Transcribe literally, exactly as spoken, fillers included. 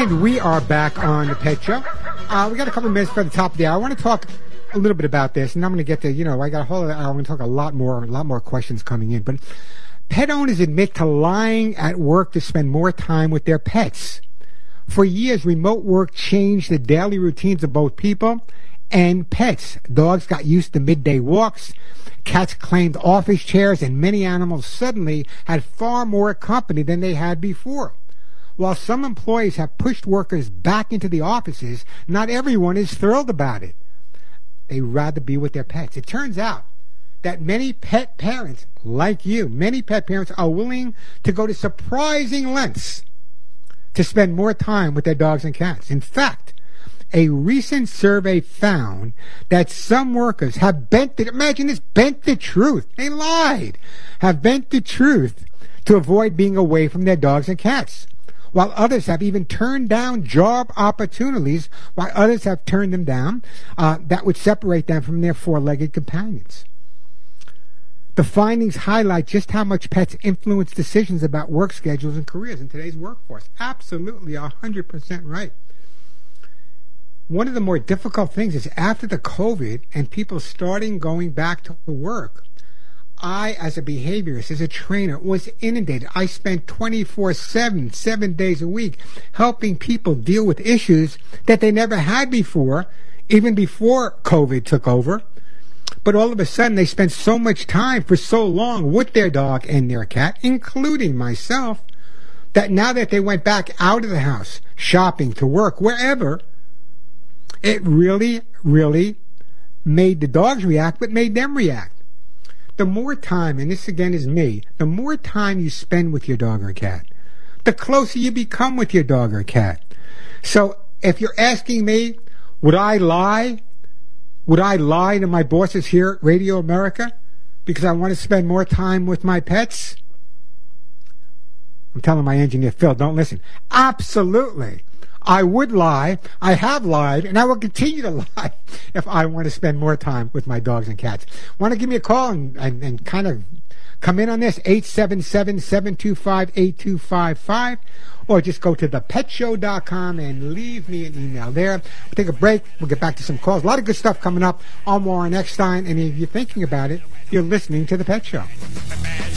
And we are back on the Pet Show. Uh, we got a couple of minutes for the top of the hour. I want to talk a little bit about this, and I'm going to get to, you know, I got a whole, I'm going to talk a lot more, a lot more questions coming in. But pet owners admit to lying at work to spend more time with their pets. For years, remote work changed the daily routines of both people and pets. Dogs got used to midday walks. Cats claimed office chairs, and many animals suddenly had far more company than they had before. While some employees have pushed workers back into the offices, not everyone is thrilled about it. They'd rather be with their pets. It turns out that many pet parents, like you, many pet parents are willing to go to surprising lengths to spend more time with their dogs and cats. In fact, a recent survey found that some workers have bent the, imagine this, bent the truth. They lied. Have bent the truth to avoid being away from their dogs and cats. While others have even turned down job opportunities, while others have turned them down, uh, that would separate them from their four-legged companions. The findings highlight just how much pets influence decisions about work schedules and careers in today's workforce. Absolutely, one hundred percent right. One of the more difficult things is after the COVID and people starting going back to work, I, as a behaviorist, as a trainer, was inundated. I spent twenty-four seven, seven days a week, helping people deal with issues that they never had before, even before COVID took over. But all of a sudden, they spent so much time for so long with their dog and their cat, including myself, that now that they went back out of the house, shopping, to work, wherever, it really, really made the dogs react, but made them react. The more time, and this again is me, the more time you spend with your dog or cat, the closer you become with your dog or cat. So if you're asking me, would I lie? Would I lie to my bosses here at Radio America because I want to spend more time with my pets? I'm telling my engineer, Phil, don't listen. Absolutely. I would lie, I have lied, and I will continue to lie if I want to spend more time with my dogs and cats. Want to give me a call and, and, and kind of come in on this, eight seven seven, seven two five, eight two five five, or just go to the pet show dot com and leave me an email there. We'll take a break. We'll get back to some calls. A lot of good stuff coming up. I'm Warren Eckstein, and if you're thinking about it, you're listening to The Pet Show.